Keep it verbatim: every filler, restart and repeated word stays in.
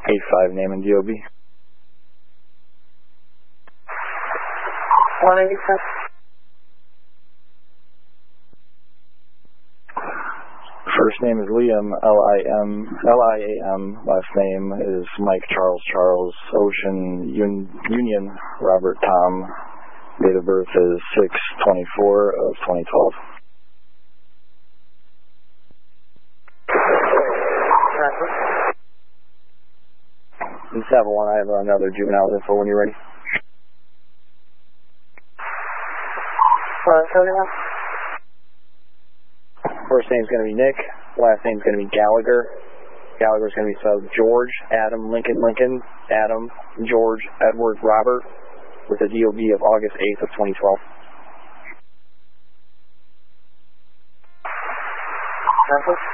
eight five, name and D O B. one eighty-seven. First name is Liam, L I M, L I A M. Last name is Mike Charles Charles, Ocean Un, Union, Robert Tom. Date of birth is six twenty-four of twenty twelve. This have one. I have another juvenile info when you're ready. First name's going to be Nick. Last name's going to be Gallagher. Gallagher's going to be spelled George, Adam, Lincoln, Lincoln, Adam, George, Edward, Robert, with a D O B of August eighth of twenty twelve. Perfect.